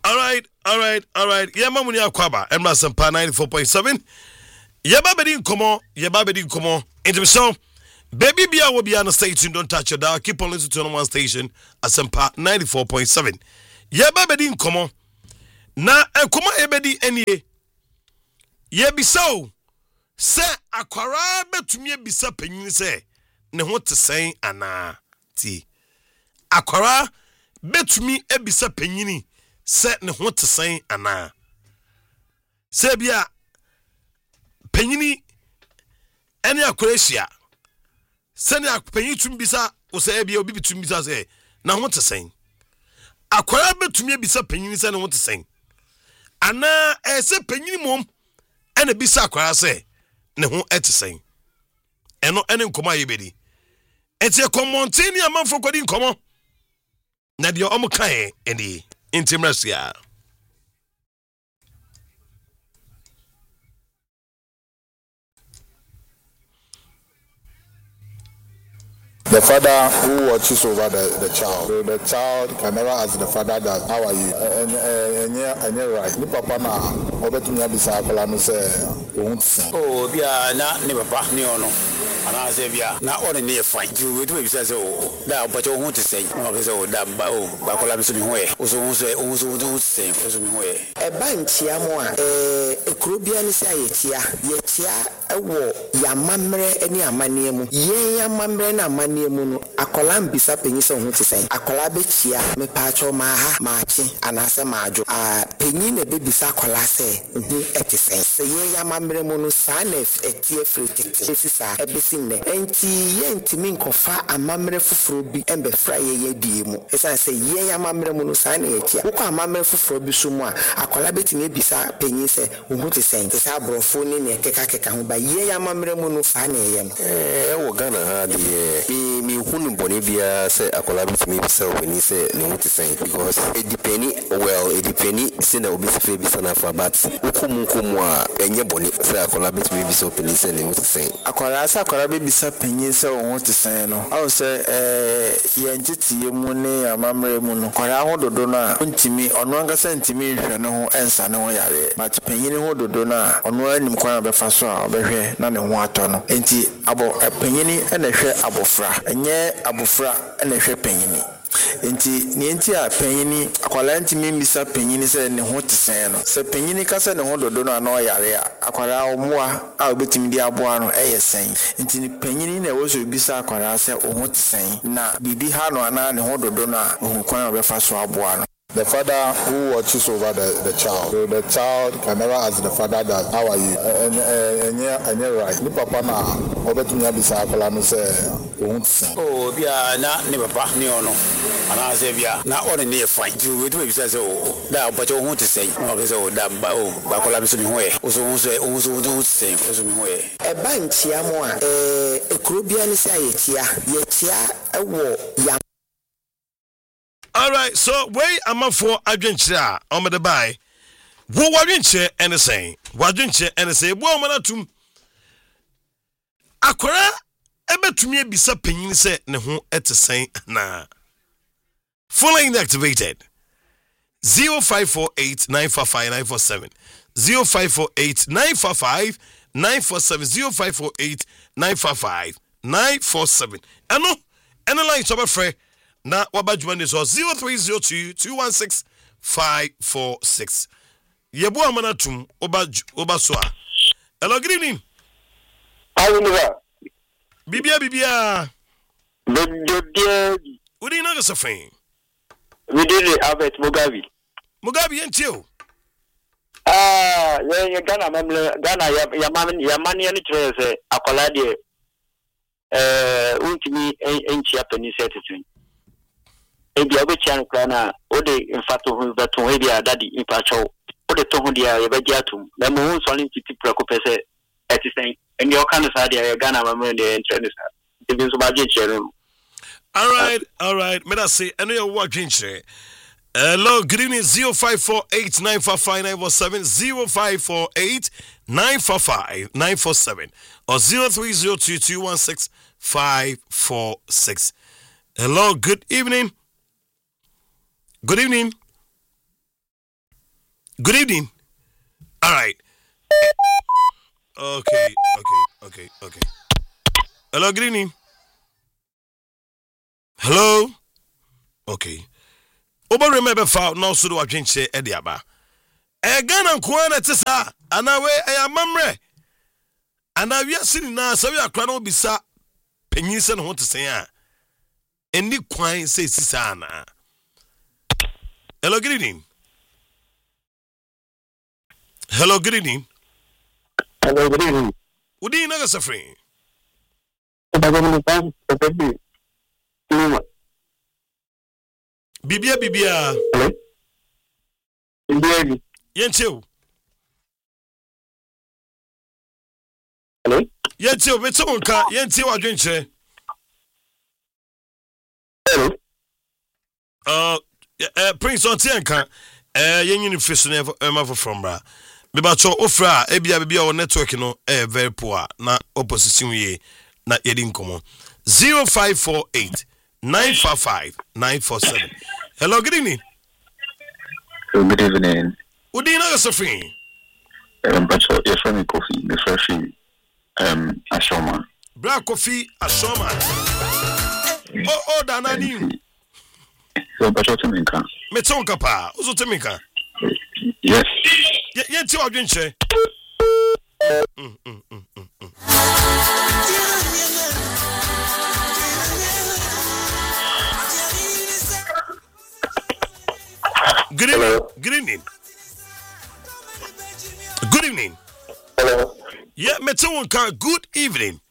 All right. Yeah, mamuni akwaba. Emma Sampa 94.7. Yeah, babedi nkomo. Into so, baby Bia will be on the station. Don't touch your dial. Keep on listening to on one station. Asampa 94.7. Yeah, babedi nkomo. Na nkoma ebedi enie. Yeah, biso. Se akwara betumi ebisa panyin se ne ho te sen ana ti. Akwara betumi ebisa panyini se ne ho te sen ana. Se bia panyini ene akwara hia. Se ne panyin tumi bisa o se bia obi bitumi bisa se na ho te sen. Akwara betumi ebisa panyini se ne ho te sen. Ana ese panyini mom ene bisa akwara se ne ho etesen eno ene nkoma yebedi etie komontini amanfo kwadi nkomo na de omo kan eni intimrasia. The father who watches over the child. So the child can never ask the father that, how are you? And you're right. Ni papa na obetumya bisa akola no say won't say. Oh, bia na ni papa ni ono. Ana say bia na one ni fine. You do bisa say oh, da but you want to say. No be say oh da oh akola bi so mi ho e. O so say o so say o so mi ho e. E ba ntia mo a ekuro bia ni say yetia ewo yamamre eni amane mu. Ye yamamre na amane mu no akola mbisa penyi se ho te sen. Akola be chia me paacho ma ha ma chi anase maajo. Penyi na be bisa akola se hu etisen. Se ye yamamre mu no sa na etie friti. Sisa ebesin ne. Enti ye ntimi nkofa amamre fufuro bi embe fra ye die mu. Esa se ye yamamre mu no sa na etia. Wo kwa amamre fufuro bi so mu a akola betimi bisa penyi se hu te sen. Esa brofo ni ne keka ho ba ye yamamre mu no sa na ye no. Wo Ghana ha de mi hunu boni bia say akola bitimi bisa openi say ne ho te sen because it depend say na obi se bisa na fa but ukumu a enye boni say akola bitimi bisa openi say ne ho te sen akola be bisa penyi say ho te sen no awo say ye ntitie mu ne amamre mu no akola ho dodo na ntimi ono anga say ntimi hwe ne ho ensa ne ho yare but penyi ne ho dodo na ono anim kwan be fa so a obehwe na ne ho ato no enti abo penyi ni na hwe abofra enye abofra na hwe penyini enti a penyini akwala ntimi mbisa penyini se ne ho tesen no se penyini ka se ne ho dodo no na oyare a akwala omoa a obetimi di aboa no eyesen enti penyini na woso bisa akwala se o ho tesen na bibi ha no ana ne ho dodo na o kwan obefa so aboa no. The father who watches over the child. So the child can never ask the father that, how are you? And you're right. Ni papa na obetumya bisa akola no say won't say. Oh, bia na ni papa ni ono. Ana say bia na one ni fine. You do bisa say oh, da but you want to say. No be say oh da oh akola bi so mi ho e. O so say o so mi ho e. E ba ntia mo a ekuro bia ni say yetia ewo ya. All right, so way I'm up for adventure on the buy. Wo wadwenche anything. Wadwenche anything. Bo manatum. Akwara ebetumi ebisa panyin se ne ho etesen na. Fully inactivated. 0548 945 947. 0548 945 947. 0548 945 947. Ano line so free. Na wabajumani so 0302 216 546. Yebu amanatum obaswa. Hello, good evening. Bibia. Udi naga safin. We did it Albert Mugabe. Mugabe entio. Ya Ghana yamani yani trese akolade untimi enchi apeni setting. Ebi abechan krana ode infato hu beto ebi adadi impacho ode to hu dia yebeji atum na mo hu so titi preko pese etisen and your kind of idea Ghana mamre de internet even so baje chere. All right. May I say I know you're watching share. Hello, good evening. 0548 945 947 0548 945 947 or 0302 216 546. Hello, good evening. Good evening. Good evening. All right. Okay. Hello, good evening. Hello. Okay. Oba remember foul no so do adwenche e de aba. E Ghana nko na tesa ana we e amamre. Ana wi asini na so wi akra na obisa panyin se no ho tesen a. Eni kwan se sisa na. Hello, good evening. Hello, good evening. Hello, good evening. Udi na gasafri. Bibia. Hello. Bibia. Yentiu. Hello. Yentiu metonka, yentiu adwenche. Hello. Prince Ontianka, yenyin fish never from bra. Bibacho ofra bibia o network no very poor na opposition ye na yedin komo 0548 955 947. Hello, good evening. Good evening. Udina Gasafri. But your friend Kofi, the first Ashoma. Black coffee Ashoma. Oh, Danani. So, but what's in Car? Metonka pa, Uzo Temika. Yes. Yet you are drinking. Good evening. Good evening. Good evening. Hello. Yeah, Metonka, good evening.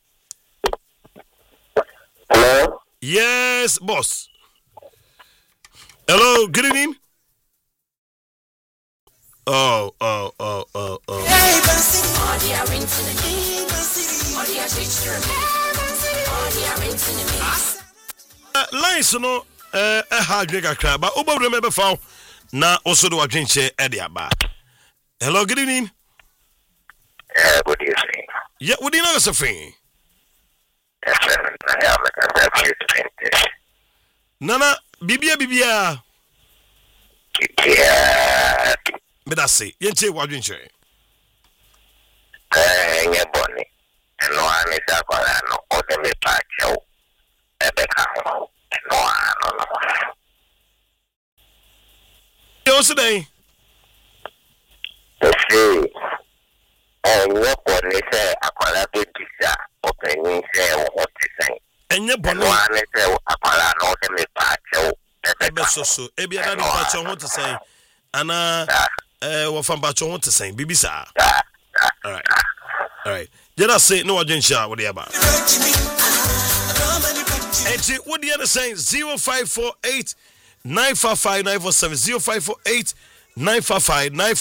Hello. Yes, boss. Hello, good evening. Oh. Lines no hard drink akra but obo remember found na also do adwenche e de aba. Hello, good evening. Good evening. Yeah, we didn't know something. Nana, Bibia. Yeah. But that's it. Yenche what you say? Yeah, Bonnie. And no one is a no other me patch. Rebecca. No one. What's today? See. And what Bonnie say, I call a big pizza. Opening say what to say. And your Bonnie. One is a call no other me patch. So ebi ada no patch on to say. Ana wo fam patch on to say. Bibisa. All right. Did I say no agenda what the about? And what the other saying 0548 955 947 0548 955 9